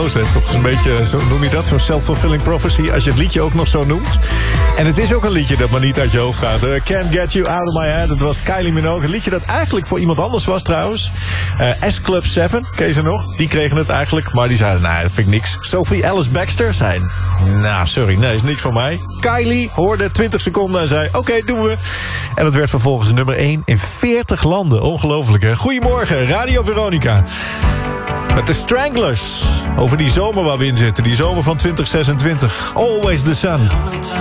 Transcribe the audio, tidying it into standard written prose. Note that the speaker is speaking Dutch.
Toch een beetje, zo noem je dat, zo'n self-fulfilling prophecy, als je het liedje ook nog zo noemt. En het is ook een liedje dat maar niet uit je hoofd gaat. Can't Get You Out of My Head, dat was Kylie Minogue. Een liedje dat eigenlijk voor iemand anders was trouwens. S Club 7, ken je ze nog? Die kregen het eigenlijk, maar die zeiden, nou, dat vind ik niks. Sophie Alice Baxter zei, nou, sorry, nee, is niks voor mij. Kylie hoorde 20 seconden en zei, oké, doen we. En dat werd vervolgens nummer 1 in 40 landen. Ongelooflijk, hè? Goedemorgen, Radio Veronica. Met de Stranglers. Over die zomer waar we in zitten. Die zomer van 2026. Always the sun.